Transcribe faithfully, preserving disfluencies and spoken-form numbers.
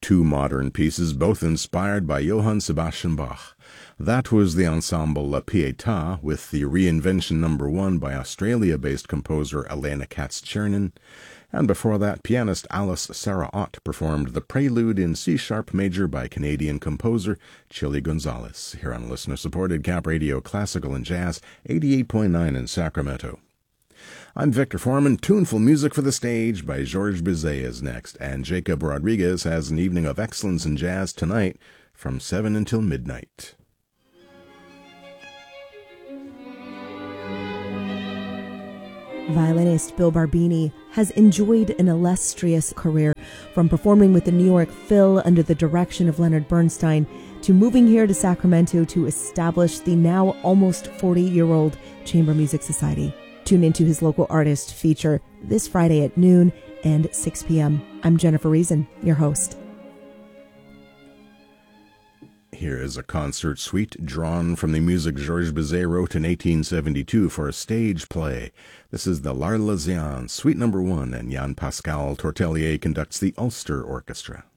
two modern pieces, both inspired by Johann Sebastian Bach. That was the ensemble La Pietà with the reinvention number one by Australia-based composer Elena Katz-Chernin, and before that, pianist Alice Sarah Ott performed the Prelude in C-sharp major by Canadian composer Chili Gonzalez, here on listener-supported Cap Radio Classical and Jazz, eighty-eight point nine in Sacramento. I'm Victor Foreman. Tuneful music for the stage by Georges Bizet is next, and Jacob Rodriguez has an evening of excellence in jazz tonight from seven until midnight. Violinist Bill Barbini has enjoyed an illustrious career, from performing with the New York Phil under the direction of Leonard Bernstein to moving here to Sacramento to establish the now almost forty-year-old Chamber Music Society. Tune into his local artist feature this Friday at noon and six p.m. I'm Jennifer Reason, your host. Here is a concert suite drawn from the music Georges Bizet wrote in eighteen seventy-two for a stage play. This is the L'Arlésienne, Suite Number One, and Jan-Pascal Tortelier conducts the Ulster Orchestra.